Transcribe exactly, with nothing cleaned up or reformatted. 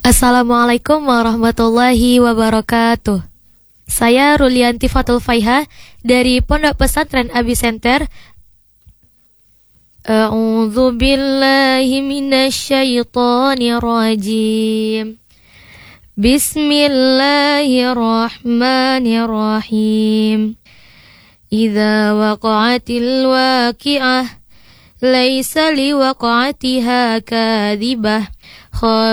Assalamualaikum warahmatullahi wabarakatuh. Saya Rulianti Fatul Faiha dari Pondok Pesantren Abi Center. A'udzu billahi minasyaitonir rajim. Bismillahirrahmanirrahim. Idza waqa'atil waqi'ah laisa liwaqa'atiha kadhibah